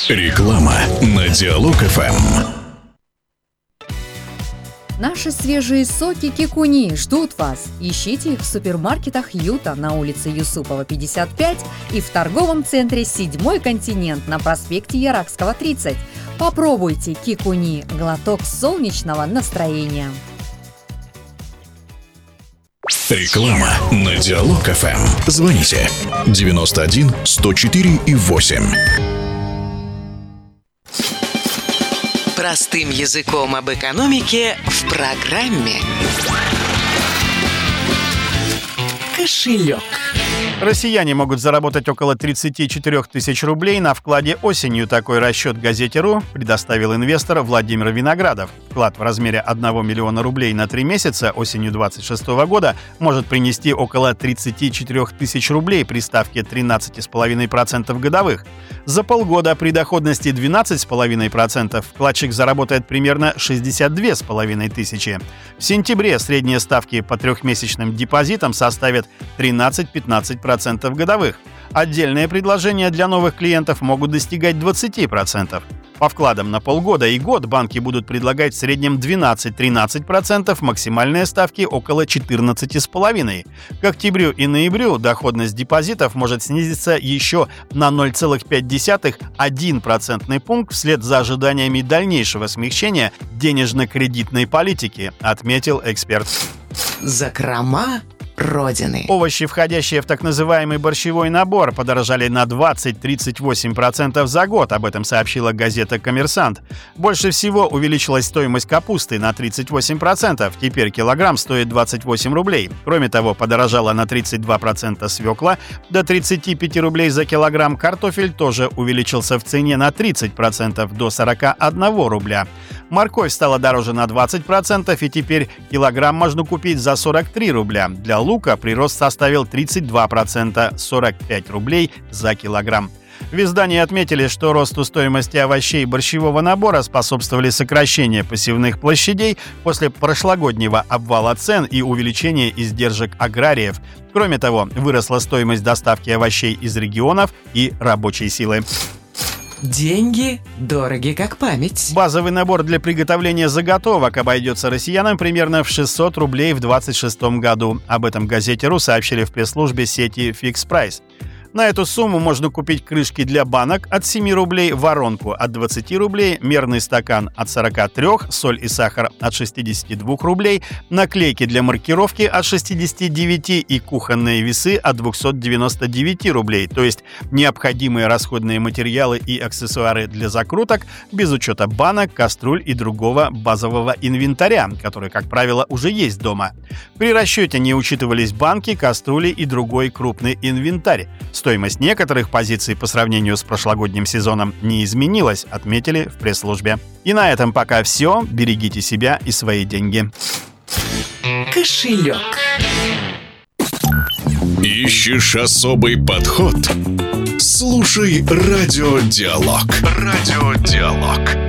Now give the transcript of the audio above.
Реклама на Диалог ФМ. Наши свежие соки Кикуни ждут вас. Ищите их в супермаркетах Юта на улице Юсупова, 55 и в торговом центре «Седьмой континент» на проспекте Яракского, 30. Попробуйте Кикуни – глоток солнечного настроения. Реклама на Диалог ФМ. Звоните 91 104 и 8. Простым языком об экономике в программе «Кошелек». Россияне могут заработать около 34 тысяч рублей на вкладе осенью. Такой расчет газете.ру предоставил инвестор Владимир Виноградов. Вклад в размере 1 миллиона рублей на 3 месяца осенью 2026 года может принести около 34 тысяч рублей при ставке 13,5% годовых. За полгода при доходности 12,5% вкладчик заработает примерно 62,5 тысячи. В сентябре средние ставки по трехмесячным депозитам составят 13-15% годовых. Отдельные предложения для новых клиентов могут достигать 20%. По вкладам на полгода и год банки будут предлагать в среднем 12-13%, максимальные ставки около 14,5%. К октябрю и ноябрю доходность депозитов может снизиться еще на 0,5-1% пункт вслед за ожиданиями дальнейшего смягчения денежно-кредитной политики, отметил эксперт. Закрома Родины. Овощи, входящие в так называемый борщевой набор, подорожали на 20-38% за год, об этом сообщила газета «Коммерсант». Больше всего увеличилась стоимость капусты на 38%, теперь килограмм стоит 28 рублей. Кроме того, подорожала на 32% свекла, до 35 рублей за килограмм. Картофель тоже увеличился в цене на 30%, до 41 рубля. Морковь стала дороже на 20%, и теперь килограмм можно купить за 43 рубля. Для лука прирост составил 32%, 45 рублей за килограмм. В издании отметили, что росту стоимости овощей борщевого набора способствовали сокращение посевных площадей после прошлогоднего обвала цен и увеличения издержек аграриев. Кроме того, выросла стоимость доставки овощей из регионов и рабочей силы. Деньги дороги как память. Базовый набор для приготовления заготовок обойдется россиянам примерно в 600 рублей в 2026 году. Об этом газете.ру сообщили в пресс-службе сети Fix Price. На эту сумму можно купить крышки для банок от 7 рублей, воронку от 20 рублей, мерный стакан от 43, соль и сахар от 62 рублей, наклейки для маркировки от 69 и кухонные весы от 299 рублей, то есть необходимые расходные материалы и аксессуары для закруток, без учета банок, кастрюль и другого базового инвентаря, который, как правило, уже есть дома. При расчете не учитывались банки, кастрюли и другой крупный инвентарь. Стоимость некоторых позиций по сравнению с прошлогодним сезоном не изменилась, отметили в пресс-службе. И на этом пока все. Берегите себя и свои деньги. Кошелек. Ищешь особый подход? Слушай Радио Диалог. Радио Диалог.